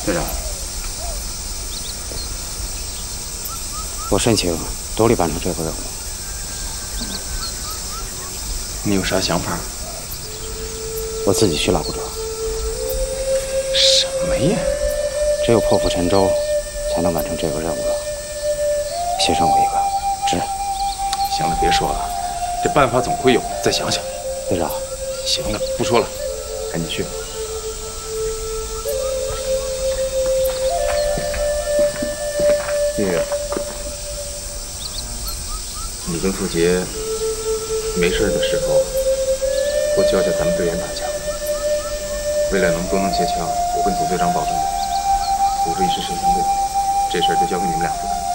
队长， 我申请独立完成这个任务。 你有啥想法？ 我自己去老部长。 什么呀？ 只有破釜沉舟，才能完成这个任务了。协上我一个，值。 行了，别说了，这办法总会有的，再想想。 队长， 行了，不说了，赶紧去吧。月月，你跟付杰没事的时候，多教教咱们队员打枪。未来都能接枪，我跟总队长保证，组织一支神枪队，这事儿就交给你们俩负责。